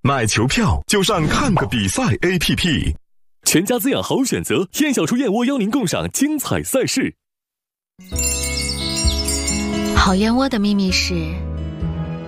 买球票就上看个比赛 APP。 全家滋养好选择，燕小厨燕窝邀您共赏精彩赛事。 好燕窝的秘密是